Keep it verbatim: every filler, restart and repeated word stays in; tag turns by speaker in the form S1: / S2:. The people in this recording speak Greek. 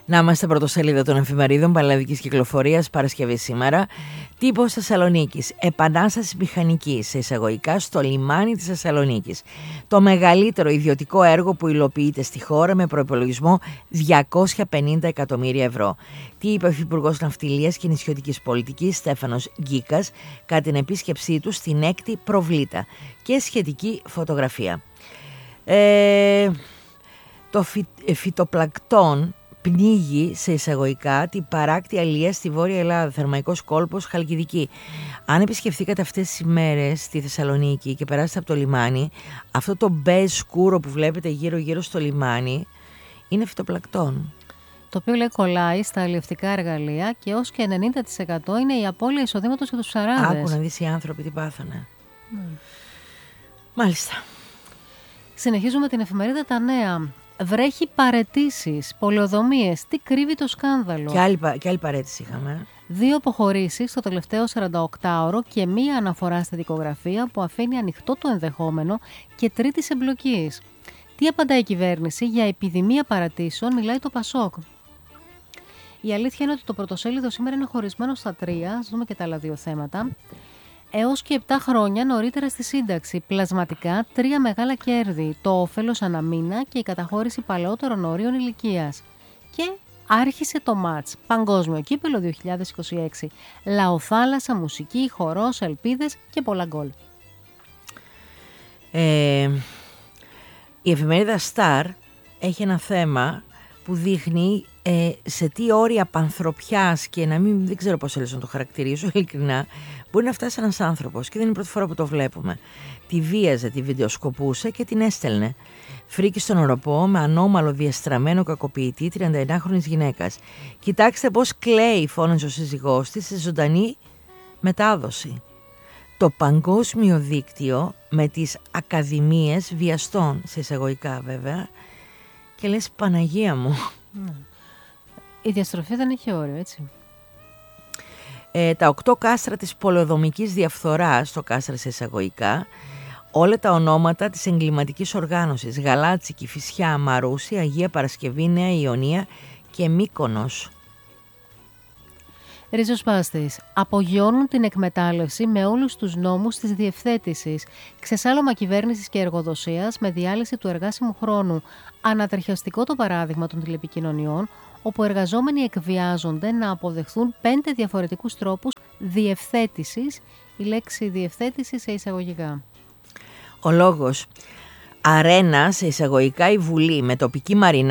S1: Να είμαστε πρωτοσέλιδα των εφημερίδων πανελλαδικής κυκλοφορίας Παρασκευή σήμερα. Τύπος Θεσσαλονίκης. Επανάσταση μηχανική σε εισαγωγικά στο λιμάνι της Θεσσαλονίκης. Το μεγαλύτερο ιδιωτικό έργο που υλοποιείται στη χώρα με προϋπολογισμό διακόσια πενήντα εκατομμύρια ευρώ. Τι είπε ο Υφυπουργός Ναυτιλίας και Νησιωτικής Πολιτικής Στέφανος Γκίκας κατά την επίσκεψή του στην έκτη Προβλήτα και σχετική φωτογραφία. Ε, το φυ, ε, φυτοπλακτόν πνίγει σε εισαγωγικά την παράκτη αλία στη Βόρεια Ελλάδα, Θερμαϊκός κόλπος, Χαλκιδική. Αν επισκεφθήκατε αυτές τις ημέρες στη Θεσσαλονίκη και περάσετε από το λιμάνι, αυτό το μπέζ σκούρο που βλέπετε γύρω γύρω στο λιμάνι είναι φυτοπλακτόν. Το
S2: οποίο λέει κολλάει στα αλλιευτικά εργαλεία και ως και ενενήντα τοις εκατό είναι η απώλεια εισοδήματος για τους ψαράδες.
S1: Άκου να δεις οι άνθρωποι τι πάθανε. Mm. Μάλιστα.
S2: Συνεχίζουμε την εφημερίδα Τα Νέα. Βρέχει παραιτήσεις, πολεοδομίες. Τι κρύβει το σκάνδαλο.
S1: Και άλλη, και άλλη παραίτηση είχαμε.
S2: Δύο αποχωρήσεις στο τελευταίο σαρανταοκτάωρο και μία αναφορά στη δικογραφία που αφήνει ανοιχτό το ενδεχόμενο και τρίτης εμπλοκής. Τι απαντάει η κυβέρνηση για επιδημία παρατήσεων, μιλάει το Πασόκ. Η αλήθεια είναι ότι το πρωτοσέλιδο σήμερα είναι χωρισμένο στα τρία. Ας δούμε και τα άλλα δύο θέματα. Έως και επτά χρόνια νωρίτερα στη σύνταξη. Πλασματικά τρία μεγάλα κέρδη. Το όφελος αναμήνα και η καταχώρηση παλαιότερων ορίων ηλικίας. Και άρχισε το μάτς. Παγκόσμιο κύπελο δύο χιλιάδες είκοσι έξι. Λαοθάλασσα, μουσική, χορός, ελπίδες και πολλά γκολ.
S1: Ε, η εφημερίδα Star έχει ένα θέμα που δείχνει ε, σε τι όρια πανθρωπιάς και να μην, δεν ξέρω πώς έλεγα να το χαρακτηρίσω ειλικρινά, μπορεί να φτάσει ένας άνθρωπος και δεν είναι η πρώτη φορά που το βλέπουμε. Τη βίαζε, τη βιντεοσκοπούσε και την έστελνε. Φρίκη στον οροπό με ανώμαλο διαστραμμένο κακοποιητή τριανταεννιάχρονης γυναίκας. Κοιτάξτε πώς κλαίει, φώναζε ο σύζυγός της σε ζωντανή μετάδοση. Το παγκόσμιο δίκτυο με τις ακαδημίες βιαστών, σε εισαγωγικά βέβαια, και λες Παναγία μου.
S2: Η διαστροφή δεν έχει όριο, έτσι.
S1: Ε, τα οκτώ κάστρα της πολεοδομικής διαφθοράς, το κάστρα σε εισαγωγικά, όλα τα ονόματα της εγκληματικής οργάνωσης, Γαλάτσι, Κηφισιά, Μαρούσι, Αγία Παρασκευή, Νέα Ιωνία και Μύκονος.
S2: Ριζοσπάστες. Απογειώνουν την εκμετάλλευση με όλους τους νόμους της διευθέτησης. Ξεσάλωμα κυβέρνησης και εργοδοσίας με διάλυση του εργάσιμου χρόνου. Ανατριχιαστικό το παράδειγμα των τηλεπικοινωνιών, όπου εργαζόμενοι εκβιάζονται να αποδεχθούν πέντε διαφορετικούς τρόπους διευθέτησης, η λέξη διευθέτηση σε εισαγωγικά.
S1: Ο λόγος. Αρένα σε εισαγωγικά η Βουλή με τοπική μαρινά